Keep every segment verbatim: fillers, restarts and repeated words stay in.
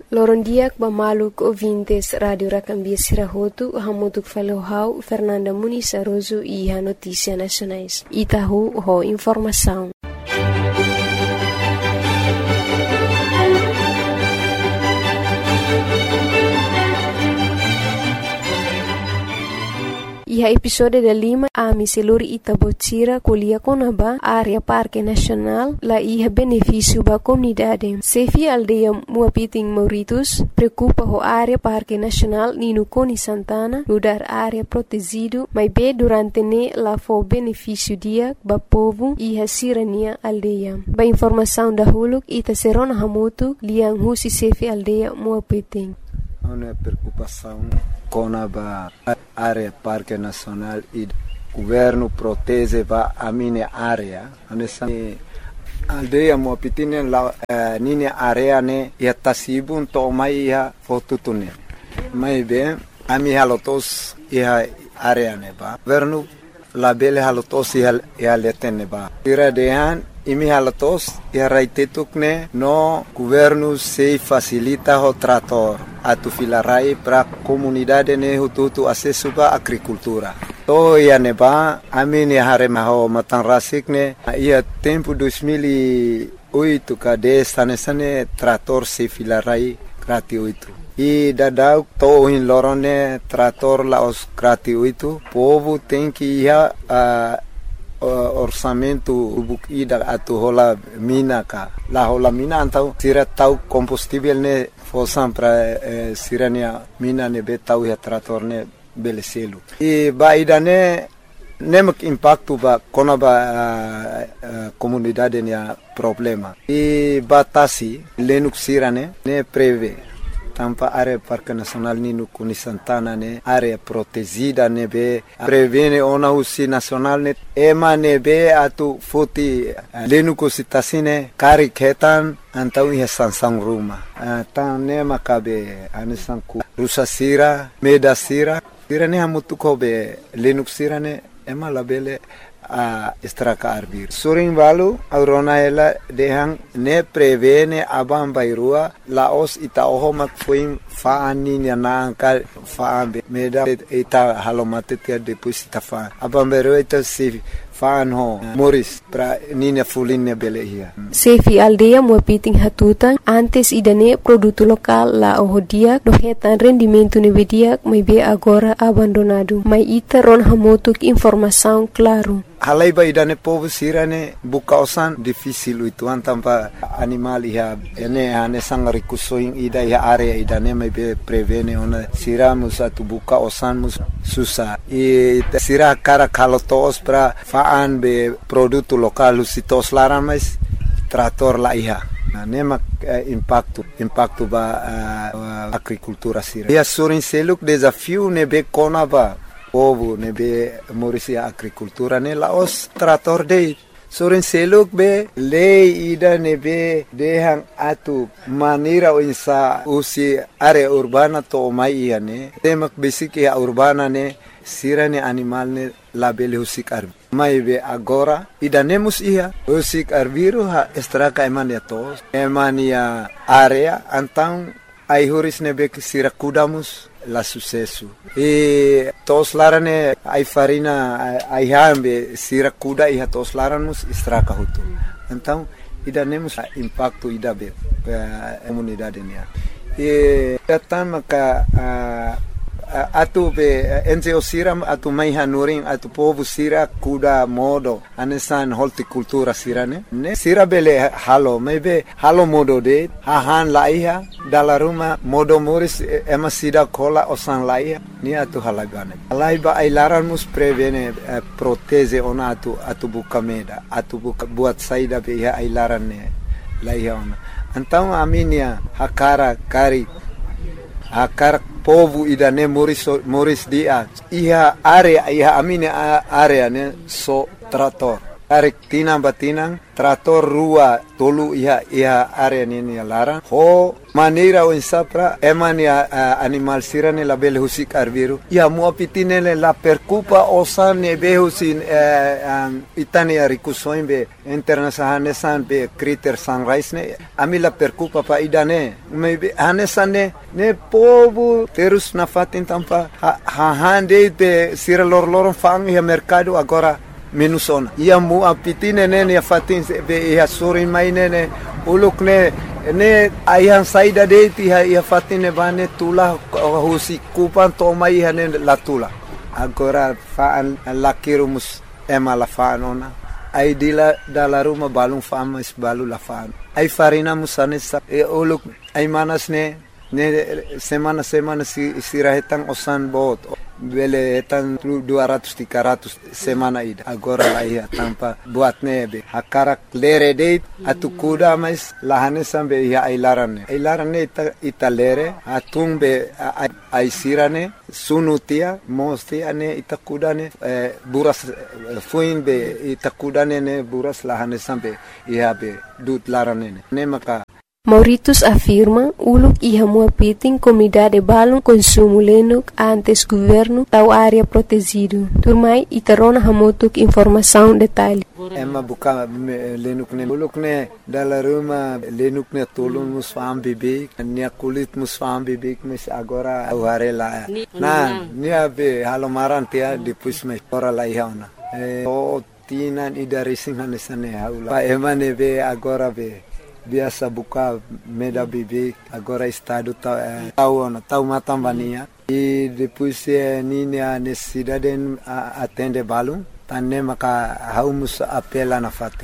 Lorondiak bamaluk ouvintes Radio Racambia Sirahotu, hamutuk falohau Fernanda Muniz Aroso e a Notícia Nacionais. Itahu ho informação. E a episódio da Lima, a miseluri Itabotira, colia conaba, área Parque Nacional, lá ia benefício para a comunidade. Sefi aldeia Muapiting Mauritus, preocupa a área Parque Nacional Nino Coni Santana, mudar área protegido, mas bem durante ne lá foi benefício dia, para povo e a sirania aldeia. Ba informação da Huluk, Ita Serona Hamutu, liang husi Sefi aldeia Muapiting. Uma preocupação com a área Parque Nacional e o governo protege a minha área. A aldeia Muapiting lá minha área né e a sibun to mai a fotutune. Mas bem a minha lotos e a área né ba. Governo lá bele halotos e a letene ba. Tira dehan imi halatos e a raitetukne no governo se facilita o trator atu filarai para comunidade ne hututu acesso ba agricultura. To ia neba amini harema ho matan rasikne ia tempo dois mil e oito kade sane sane trator se filarai gratuito. E dadau to in lorone trator la os gratuito. Povo tem que ia a Uh, orçamento ubuk ida atu hola mina ka la hola mina antau sira tau combustível ne fosam pra eh, sirania mina ne betau ya trator ne beleselu e ba ida ne nemak impacto ba kona ba uh, uh, comunidade ne problema e batasi lenuk sirane ne preve tampa área Parque Nacional Nino Coni Santana ne área protegida ne be prevene ona usi nacional ne ema ne be atu foti lenu cositasine kari ketan antau ia sansang ruma tan ne makabe anisanku rusa sira meda sira sira ne hamutu ko be lenu sira ne ema labele a estraka arbir surin valu aurona ela dehang ne prevene abam bairua laos ita ohomak fuim faani na ka faambe meda ita halomate tia depois ita fa abam bairua ita se faan ho moris pra nina fulinne belehia Sefi aldeia Muapiting hatutan antes idane produto lokal la ohodia dohetan rendimento nevedia mai be agora abandonado mai ita ron hamotuk informação claro. Halai ba idane povo sirane bukausan difícil itu antampa animal iha ene ane sangari kusoing ida iha area idane mai be prevene ona siramus atu bukausan mus susah e sira cara kalotos pra faan be produto lokal usitos laran mais trator la iha na nema eh, impacto impacto ba uh, agricultura sira ia surin seluk desafio ne be kona ba povo ne be morisia agricultura ne laos trator de soren seluk be lei ida ne be dehang atu manira insa usi area urbana to mai ne temak basic ya urbana ne sirane animal ne label husik arbi mai be agora ida nemus ia husik arbiru ha estraka eman ya tos eman ya area antang ai huris ne be sira kudamus la sucesso e tos larane ai farina ai hambe sira kuda e tos laramus estraka hutu então ida nemus impacto ida be comunidade nia e datama ka atu be N G O siram atu mai hanuring atu povo sira kuda modo anesan horticultura sirane ne sira bele halo maybe halo modo de hahan laiha dala ruma modo moris ema sida kola osan laiha ni atu halagane laiba ai laran mus prevene eh, proteze ona atu atu bukameda atu buka buat saida be ai laran ne laiha ona então aminia hakara kari akar povo idane moris moris dia iha area iha amine area ne so trator tarik tinang batinang trator rua tolu iha iha area nini larang ho maneira o insapra emani uh, animal sirane la bel husik arbiru ia mua pitinele la percupa osane behusin uh, um, itani arikusoin be internasahane san be kriter sunrise ne ami la percupa pa idane me hanesane ne povo terus na fatin tampa ha, ha hande be sira lor lor fang ia mercado agora menusona ia mu apitine nene ya fatin be ia sori mai nene uluk ne ne ayan saida de ti ia fatine bane tula husi kupan to mai hane la tula agora fa lakirumus ema la fanona ai dila dalla ruma balun fama is balu la fan ai farina musane sa e uluk ai manas ne ne semana semana si sirahetan osan bot bele etan dua ratus tiga ratus semana ida agora la ia tampa buat nebe hakarak lere de atu kuda mais lahane sambe ia ailarane ailarane ita ita lere atumbe ai sirane sunutia mostia ne ita kudane eh, buras eh, fuin be ita kudane ne buras lahane sambe ia be dut larane ne maka Mauritius afirma uluk iha mua piting comunidade balon consumo lenuk antes governo tau área protegido. Turmai itarona hamotuk informação detalhe. Emma buka lenuk ne uluk ne dalla ruma lenuk ne tolun musfam bibik nia kulit musfam bibik mes agora auharela. Na nia be halomaran tia depois me ora la ihauna. E o tinan ida racing hanesane haula. Pa emane be agora be biasa buka meda bibi agora estado tau eh, tau ona tau matambania e depois eh, nini a necessidade a atende balum tanne maka haumus apela na fate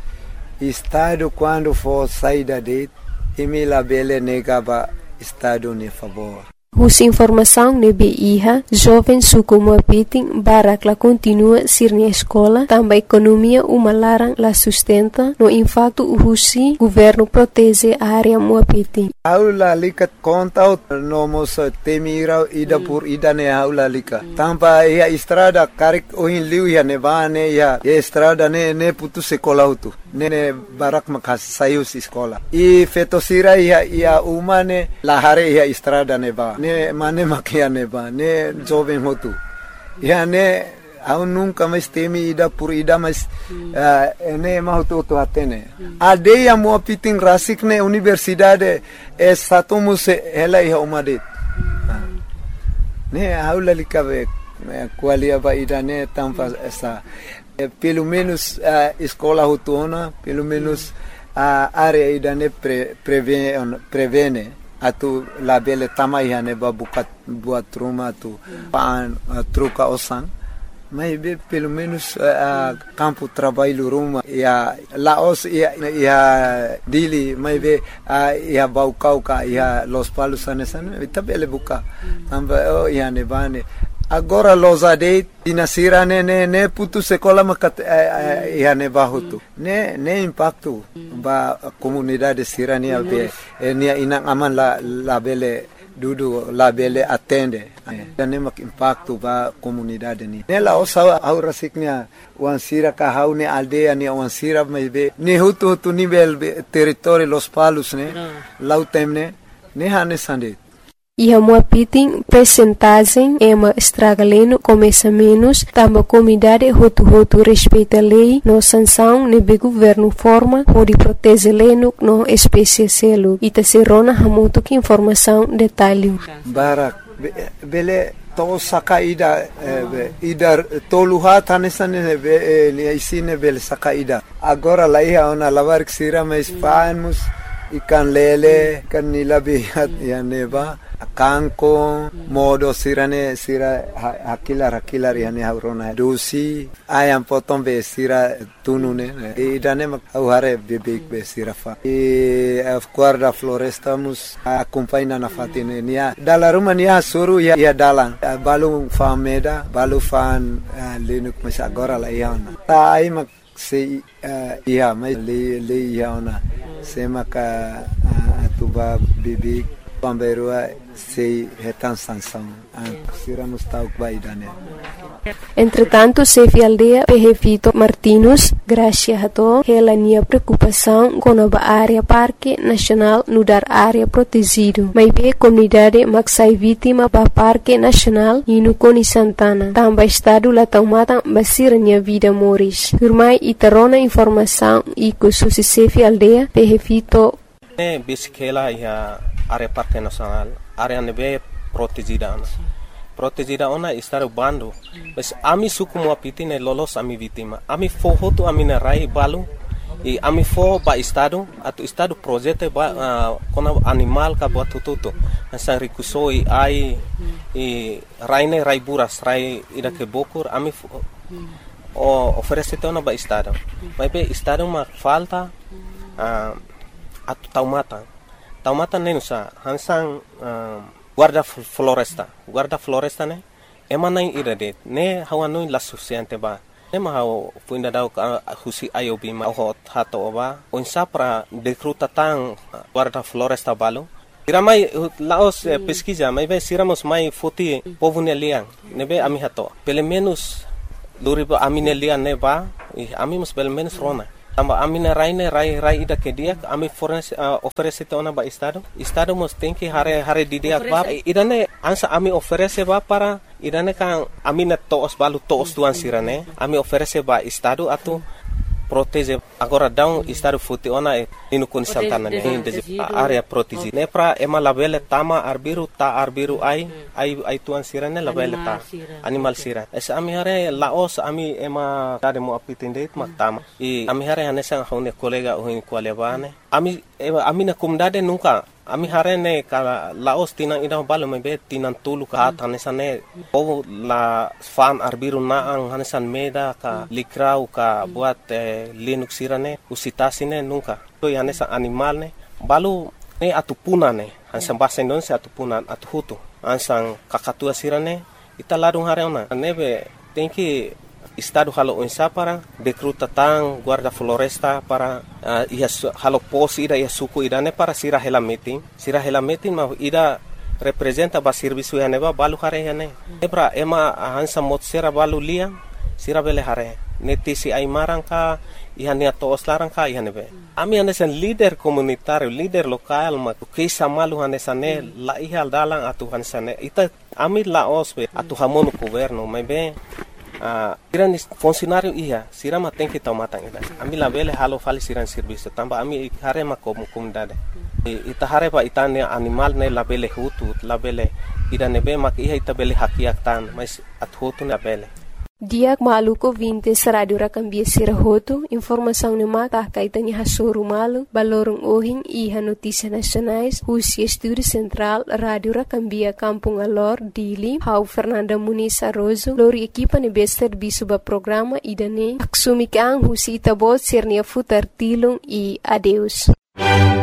estado quando for saída de emila bele negaba estado ne favor. Us informação nebe iha, jovem suku muapiting barak la continua sirnia escola, também economia uma larang la sustenta, no impacto uhusi, governo protege a área muapiting. Aula lika conta no mos temira ida por ida ne aula lika. Tampa ia estrada karik ohin liu ia nevane ia estrada ne ne putu sekolah utu. Ne ne barak makas sayus escola. I fetosira ia ia umane lahare ia estrada neva. Ne mane makia neva ne jovem hotu. Ia ne au nunca mais temi ida por ida mas uh, ne mahutu tu atene. Ade ya mo piting rasik ne universidade é satumus ela ia umadet. Ne aula likabe qualia ba ida ne tampa essa pelo menos a escola hutuna pelo menos a área ida ne pre, prevene prevene atu la bele tamai ne babukat buat rumah tu pan truca osan mas pelo menos a campo trabalho rumah ya laos ya ya dili mas be ya baukau ka ya los palos anesan itabele buka tamba oh ya ne bane agora los ade dinasira ne ne ne putu sekolah makat ya ne bahutu ne ne impacto ba comunidade sirania be nia inang aman la la bele dudu la bele atende ne mak impacto ba comunidade ni ne la osa au rasiknya wansira ka haune aldea ni wansira me be ne hutu hutu nivel territorio los palos ne lautemne ne hane sande. Iha muapiting percentagem ema estragaleno começa menos, tamba comunidade hotu-hotu respeita a lei, no sanção nebe governo forma, pode proteger leno no espécie selo. Ita serona hamuto que informação detalhe. Barak, bele to saka ida, ida toluha tanesane be isine bele saka ida. Agora lá ia ona lavar que sira mais panos, ikan lele, kan nilabihat ya neba. Kangkong, modo sirane sira hakilar hakilar yani haurona dosi ayam potong be sira tunune idane mak hare bebek be sira fa e guarda floresta mus acompanha na fatine nia dalla ruma nia suru ya ya dalang balu fameda balu fan lenuk mas agora la iana ta ai mak se ia mai le le iana se maka atuba bebek Pamberua sei retan sanção. Sira mustau baidane. Entretanto, Sefi Aldea Pehefito Martinus, gracia hato, hela nia preocupação com a área Parque Nacional no dar área protegido. Mas be comunidade maksai vítima ba Parque Nacional e no Coni Santana. Tamba estado la taumata basira nia vida moris. Firmai itarona informação e kususi Sefi Aldea Pehefito. Ne bisikela ya área Parque Nacional, área nebe protegida. Protegida ona estar bando, mas ami suku mo apitine lolos ami vítima. Ami fohoto ami na rai balu e ami fo ba estado atu estado projeto ba uh, kona animal ka buat tututo. Nasa rikusoi ai e raine rai buras rai ida ke bokur ami fo, o oferece ona ba estado. Mas be estado ma falta uh, atu taumata. Taumata nenusa hansang uh, guarda floresta, guarda floresta ne, emana ira de, ne hawanui la suficiente ba, ne mahau puinda dau ka husi ayobi ma ho hato ba, onsa pra decruta tang guarda floresta balo. Iramai laos eh, pesquisa, mai be siramos mai foti povune liang, ne be ami hato, pelo menos luribo amine liang ne ba, e ami mus pelo menos rona. Tamba amina raine rai rai ida ke dia ami fornece uh, oferece ona ba estado estado mos tem que hare hare di dia ba idane ansa ami oferece ba para idane kan amina toos balu toos tuan sirane ami oferece ba estado atu protege agora down estado futi ona e nino Coni Santana ne de area protege ne pra ema labele tama arbiru ta arbiru ai ai ai tuan sirane labele ta animal sira es ami hare laos ami ema tade mo apitinde mak tama e ami hare anesa hone kolega ohin kwalebane ami ami na kumdade nunca ami hare ne ka laos tinang ida balo mebe tinang tulu ka tanesa ne o la fan arbiru na ang hanesan meda ka likrau ka buat eh, linux sirane usitasine nunca to yanesa animal ne balu ne atupuna ne hansan bahasa Indonesia atupuna atuhutu ansang kakatua sirane ita ladung hare ona nebe tem que estado halo onsa para decruta tang guarda floresta para uh, ia halo pos ida ia suku ida ne para sira hela meeting sira hela meeting ma ida representa ba serviço ya ne ba balu hare ya ne ebra ema hansa mot sera balu lia sira bele hare neti si ai marangka ihania toos larangka ihane be ami anesan leader komunitario leader lokal ma kisa malu hanesane la ihal dalang atu hanesane ita ami la osbe atu hamonu governo mebe Uh, siran funcionário ia sirama tem que tomar tangida ami la bele halo fali siran serviço tamba ami hare ma kom comunidade e ita hare pa itane animal ne la bele hutu la bele ida nebe mak ia ita bele hakiak tan mas at hutu na bele Diak maluko vinte radio rakambia sirahoto, informação no mata kaitanya hasoro malu, balorong ohing iha notícia nacionais, Husi Estúdio Central, Radio Rakambia Kampung Alor, Dili, Hau Fernanda Muniz Arrozo, lori equipa ne bester bisuba programa idane, aksumikang Husi Itabot sirnia futar tilong e adeus.